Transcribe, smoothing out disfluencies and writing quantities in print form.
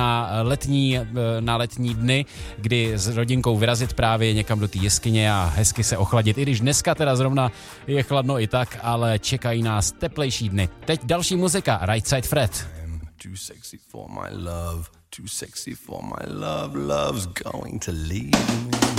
na letní dny, kdy s rodinkou vyrazit právě někam do té jeskyně a hezky se ochladit. I když dneska teda zrovna je chladno i tak, ale čekají nás teplejší dny. Teď další muzika, Right Side Fred. Too sexy for my love, too sexy for my love, love's going to leave me.